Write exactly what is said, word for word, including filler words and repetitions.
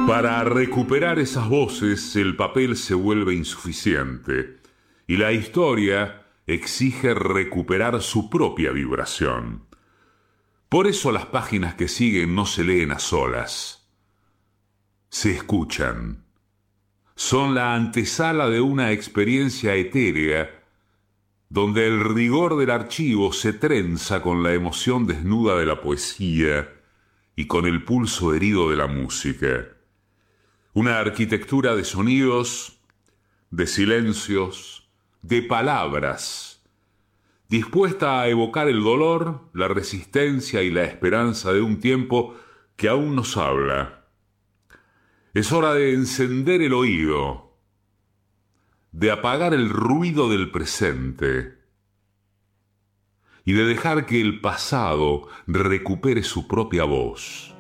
Para recuperar esas voces, el papel se vuelve insuficiente y la historia exige recuperar su propia vibración. Por eso las páginas que siguen no se leen a solas, se escuchan. Son la antesala de una experiencia etérea donde el rigor del archivo se trenza con la emoción desnuda de la poesía y con el pulso herido de la música. Una arquitectura de sonidos, de silencios, de palabras, dispuesta a evocar el dolor, la resistencia y la esperanza de un tiempo que aún nos habla. Es hora de encender el oído, de apagar el ruido del presente y de dejar que el pasado recupere su propia voz.